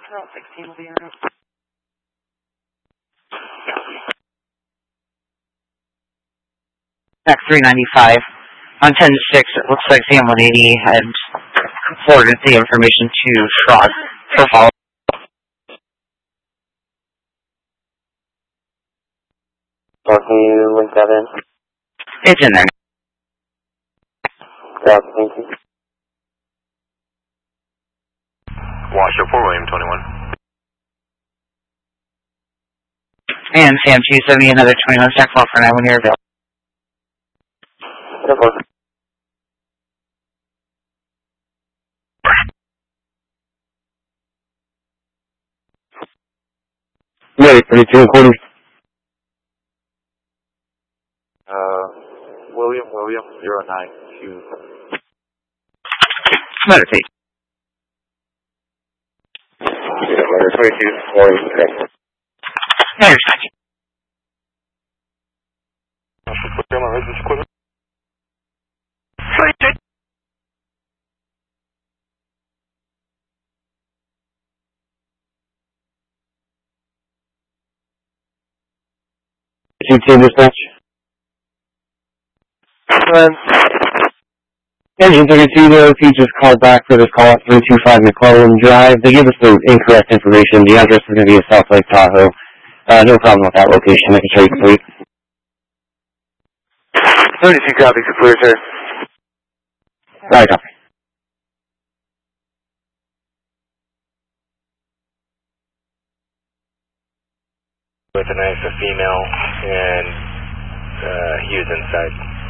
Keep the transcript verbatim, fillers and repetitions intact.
Route sixteen will be in route. Back three ninety-five. On ten six, it looks like Sam one eighty had forwarded the information to Schrock for follow-up. Or can you link that in? It's in there. Yeah, thank you. Washer for William twenty-one. And Sam two seventy, another twenty-one stack for nine when you're available. Yep, okay. Ready, thirty-two and quarters. Uh, William, William, zero nine two. Meditate. Yeah, letter twenty-two, one, okay. There's that. two two dispatch. Um, Engine thirty-two, though, if you just called back for this call at three two five McClellan Drive, they give us the incorrect information. The address is going to be at South Lake Tahoe. Uh, no problem with that location. I can show you complete. thirty-two copy, clear, sir. Right, copy. With an extra female, and uh, he was inside.